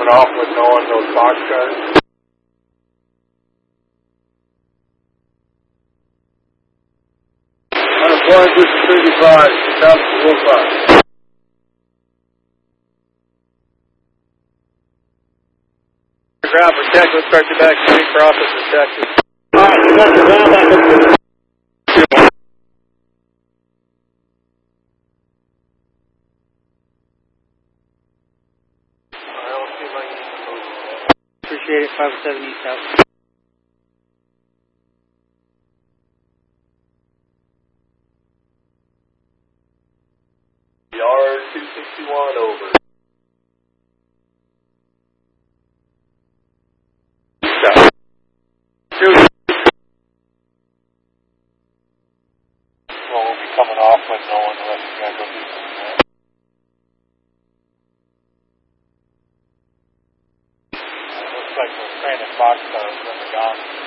coming off with no one, those box cars. Unemployed, this is 35, south of Wolfpack. Ground for Tech, let's start you back to Big Profit for Texas. Alright, you got the ground back up to Appreciate it, 507 East out. Yard 261 over. Well, we'll be coming off when no one left. You gotta go do something. Looks like we're training box cars when they're gone.